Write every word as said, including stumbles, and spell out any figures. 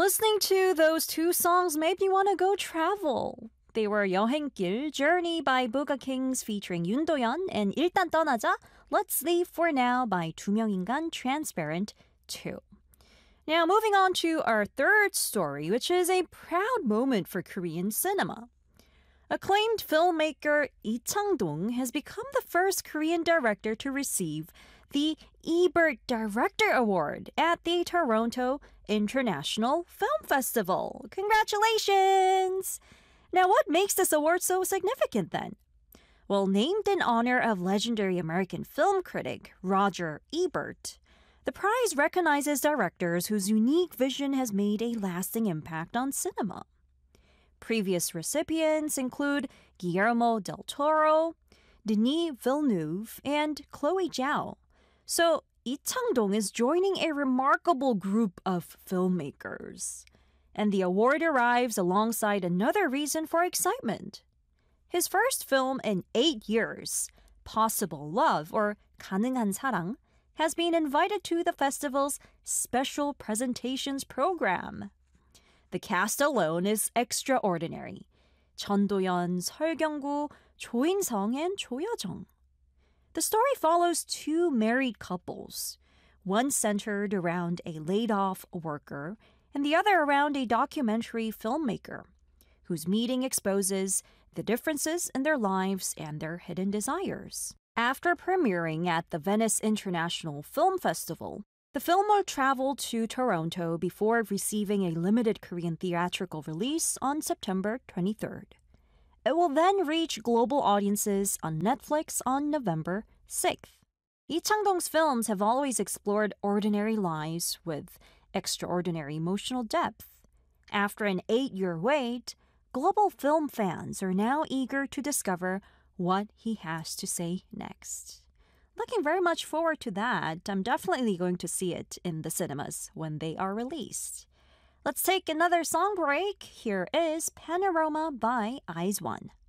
listening to those two songs made me want to go travel. They were 여행길, Journey by Buga Kings featuring Yoon Do-yeon, and 일단 떠나자, Let's Leave for Now by 두명인간 Transparent two. Now moving on to our third story, which is a proud moment for Korean cinema. Acclaimed filmmaker Lee Chang-dong has become the first Korean director to receive the Ebert Director Award at the Toronto International Film Festival. Congratulations! Now, what makes this award so significant then? Well, named in honor of legendary American film critic Roger Ebert, the prize recognizes directors whose unique vision has made a lasting impact on cinema. Previous recipients include Guillermo del Toro, Denis Villeneuve, and Chloe Zhao. So, Lee Chang-dong is joining a remarkable group of filmmakers. And the award arrives alongside another reason for excitement. His first film in eight years, Possible Love, or 가능한 사랑, has been invited to the festival's special presentations program. The cast alone is extraordinary. 전도연, 설경구, 조인성, and 조여정. The story follows two married couples, one centered around a laid-off worker and the other around a documentary filmmaker, whose meeting exposes the differences in their lives and their hidden desires. After premiering at the Venice International Film Festival, the film will travel to Toronto before receiving a limited Korean theatrical release on September twenty-third. It will then reach global audiences on Netflix on November sixth. Lee Chang-dong's films have always explored ordinary lives with extraordinary emotional depth. After an eight-year wait, global film fans are now eager to discover what he has to say next. Looking very much forward to that. I'm definitely going to see it in the cinemas when they are released. Let's take another song break. Here is Panorama by IZ*ONE.